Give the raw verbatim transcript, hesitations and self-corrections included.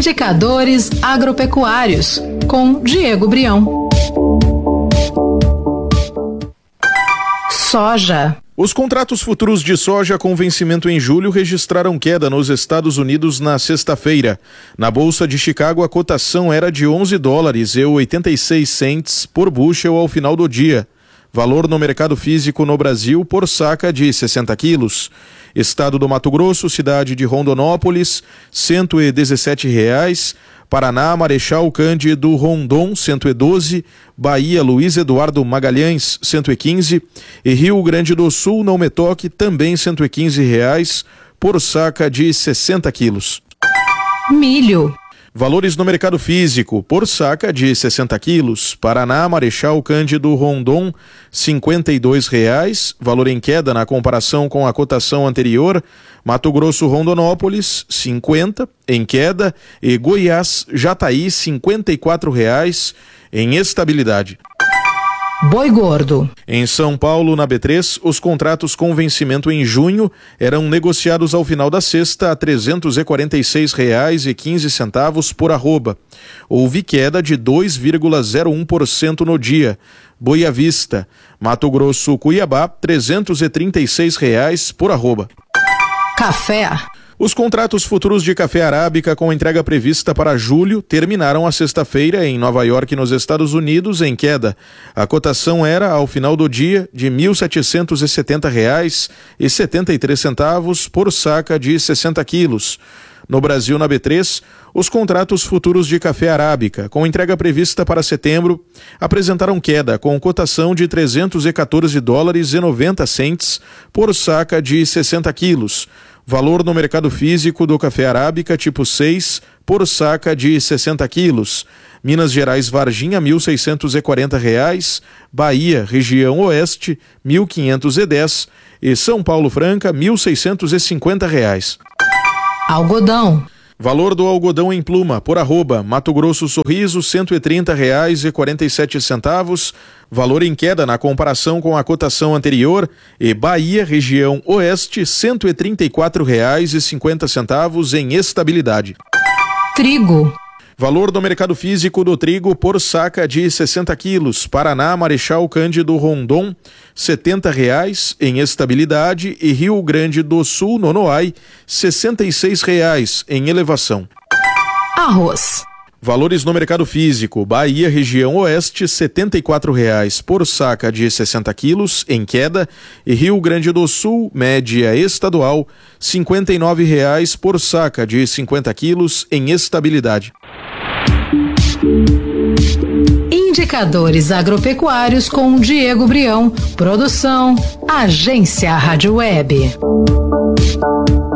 Indicadores agropecuários, com Diego Brião. Soja. Os contratos futuros de soja com vencimento em julho registraram queda nos Estados Unidos na sexta-feira. Na Bolsa de Chicago, a cotação era de onze dólares e oitenta e seis centes por bushel ao final do dia. Valor no mercado físico no Brasil por saca de sessenta quilos. Estado do Mato Grosso, cidade de Rondonópolis, cento e dezessete reais. Paraná, Marechal Cândido Rondon, cento e doze, Bahia, Luiz Eduardo Magalhães, cento e quinze, e Rio Grande do Sul, Não Me Toque, também cento e quinze reais, por saca de sessenta quilos. Milho. Valores no mercado físico, por saca de sessenta quilos, Paraná, Marechal Cândido Rondon, cinquenta e dois reais, valor em queda na comparação com a cotação anterior. Mato Grosso, Rondonópolis, cinquenta, em queda, e Goiás, Jataí, cinquenta e quatro reais, em estabilidade. Boi gordo. Em São Paulo, na B três, os contratos com vencimento em junho eram negociados ao final da sexta a trezentos e quarenta e seis reais e quinze centavos por arroba. Houve queda de dois vírgula zero um por cento no dia. Boi à vista, Mato Grosso, Cuiabá, trezentos e trinta e seis reais por arroba. Café. Os contratos futuros de café arábica com entrega prevista para julho terminaram a sexta-feira em Nova York, nos Estados Unidos, em queda. A cotação era, ao final do dia, de mil setecentos e setenta reais e setenta e três centavos por saca de sessenta quilos. No Brasil, na B três, os contratos futuros de café arábica, com entrega prevista para setembro, apresentaram queda, com cotação de trezentos e quatorze dólares e noventa centes por saca de sessenta quilos. Valor no mercado físico do café arábica tipo seis por saca de sessenta quilos. Minas Gerais, Varginha, mil seiscentos e quarenta reais. Bahia, região oeste, mil quinhentos e dez. E São Paulo Franca, mil seiscentos e cinquenta reais. Algodão. Valor do algodão em pluma, por arroba, Mato Grosso Sorriso, cento e trinta reais e quarenta e sete centavos, valor em queda na comparação com a cotação anterior, e Bahia, região oeste, cento e trinta e quatro reais e cinquenta centavos em estabilidade. Trigo. Valor do mercado físico do trigo por saca de sessenta quilos, Paraná, Marechal Cândido Rondon, setenta reais em estabilidade, e Rio Grande do Sul, Nonoai, sessenta e seis reais em elevação. Arroz. Valores no mercado físico, Bahia, região oeste, setenta e quatro reais por saca de sessenta quilos, em queda, e Rio Grande do Sul, média estadual, cinquenta e nove reais por saca de cinquenta quilos, em estabilidade. Indicadores agropecuários com Diego Brião. Produção, Agência Rádio Web.